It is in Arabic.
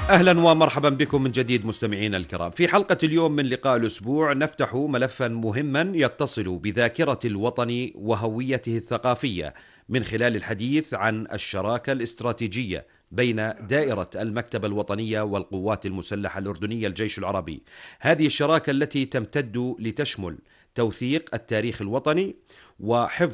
أهلا ومرحبا بكم من جديد مستمعينا الكرام. في حلقة اليوم من لقاء الأسبوع نفتح ملفا مهما يتصل بذاكرة الوطن وهويته الثقافية من خلال الحديث عن الشراكة الاستراتيجية بين دائرة المكتبة الوطنية والقوات المسلحة الأردنية الجيش العربي. هذه الشراكة التي تمتد لتشمل توثيق التاريخ الوطني وحفظ